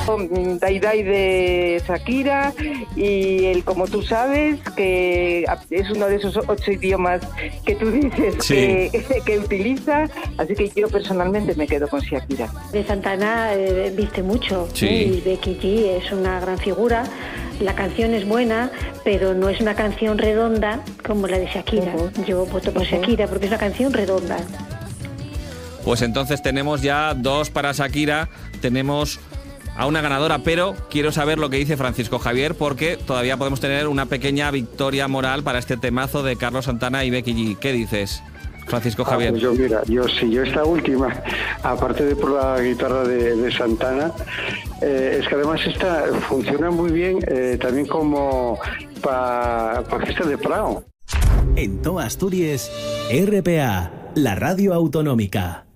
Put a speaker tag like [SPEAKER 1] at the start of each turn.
[SPEAKER 1] Dai Dai de Shakira y el Como tú sabes, que es uno de esos 8 idiomas que tú dices
[SPEAKER 2] sí.
[SPEAKER 1] que utiliza, así que yo personalmente me quedo con Shakira.
[SPEAKER 3] De Santana viste mucho,
[SPEAKER 2] sí.
[SPEAKER 3] Y Becky G es una gran figura. La canción es buena, pero no es una canción redonda como la de Shakira. Yo voto por Shakira porque es una canción redonda.
[SPEAKER 2] Pues entonces tenemos ya 2 para Shakira, tenemos a una ganadora, pero quiero saber lo que dice Francisco Javier, porque todavía podemos tener una pequeña victoria moral para este temazo de Carlos Santana y Becky G. ¿Qué dices, Francisco Javier?
[SPEAKER 4] Pues yo esta última, aparte de por la guitarra de Santana, es que además esta funciona muy bien también como para fiesta de Prado.
[SPEAKER 5] En todas Asturias, RPA, la radio autonómica.